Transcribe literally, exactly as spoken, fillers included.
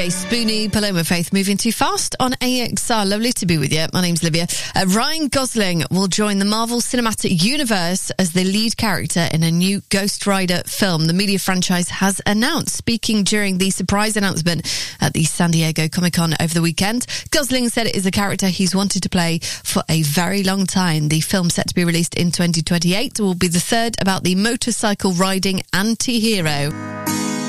Hey, Spoonie, Paloma Faith, moving too fast on A X R. Lovely to be with you. My name's Livia. Uh, Ryan Gosling will join the Marvel Cinematic Universe as the lead character in a new Ghost Rider film. The media franchise has announced. Speaking during the surprise announcement at the San Diego Comic-Con over the weekend, Gosling said it is a character he's wanted to play for a very long time. The film, set to be released in twenty twenty-eight, will be the third about the motorcycle riding anti-hero.